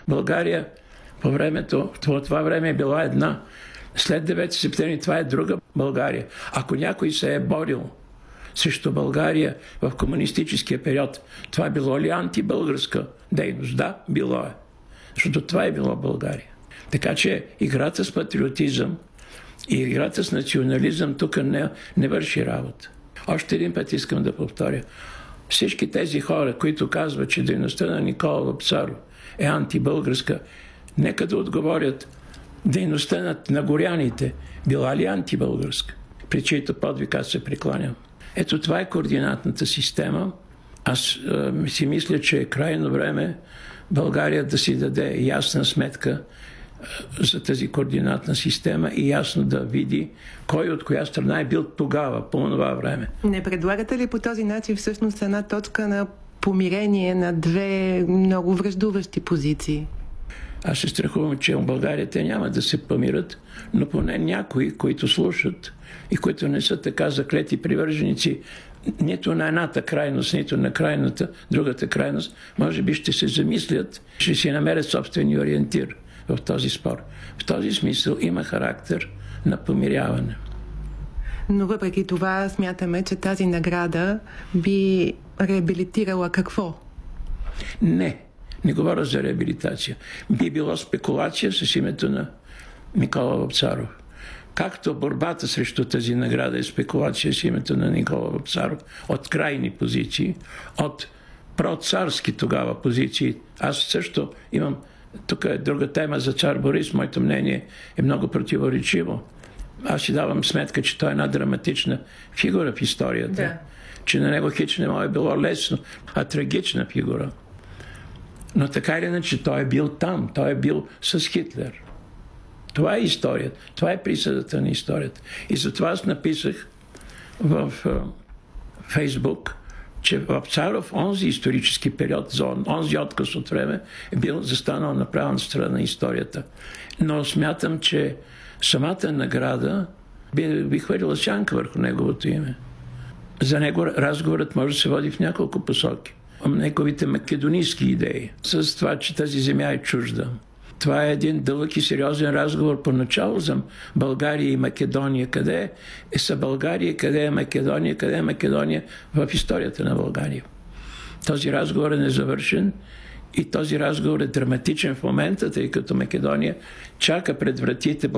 България по това време е била една. След 9 септември това е друга България. Ако някой се е борил срещу България в комунистическия период, това било ли антибългарска дейност? Да, било е. Защото това е било България. Така че играта с патриотизъм и играта с национализъм тук не върши работа. Още един път искам да повторя. Всички тези хора, които казват, че дейността на Никола Вапцаров е антибългарска, нека да отговорят, дейността на горяните била ли антибългарска, при чието подвиг аз се прекланям. Ето това е координатната система. Аз си мисля, че е крайно време България да си даде ясна сметка за тази координатна система и ясно да види кой от коя страна е бил тогава, по това време. Не предлагате ли по този начин всъщност една точка на помирение на две много враждуващи позиции? Аз се страхувам, че в България те няма да се помират, но поне някои, които слушат и които не са така заклети привърженици нито на едната крайност, нито на другата крайност, може би ще се замислят, ще си намерят собствени ориентир в този спор. В този смисъл има характер на помиряване. Но въпреки това смятаме, че тази награда би реабилитирала какво? Не говоря за реабилитация. Би било спекулация с името на Никола Вапцаров. Както борбата срещу тази награда е спекулация с името на Никола Вапцаров от крайни позиции, от процарски тогава позиции. Аз също имам, тук е друга тема за цар Борис, моето мнение е много противоречиво. Аз си давам сметка, че той е една драматична фигура в историята. Да. Че на него хич не му е било лесно, а трагична фигура. Но така или иначе той е бил там, той е бил с Хитлер. Това е историята, това е присъдата на историята. И затова аз написах в Фейсбук, че Вапцаров, онзи исторически период, за онзи отказ от време, е бил застанал на правилната страна на историята. Но смятам, че самата награда би хвърлила сянка върху неговото име. За него разговорът може да се води в няколко посоки. Неговите македонийски идеи, с това, че тази земя е чужда. Това е един дълъг и сериозен разговор поначало за България и Македония. Къде са България, къде е Македония в историята на България. Този разговор е незавършен и този разговор е драматичен в момента, тъй като Македония чака пред вратите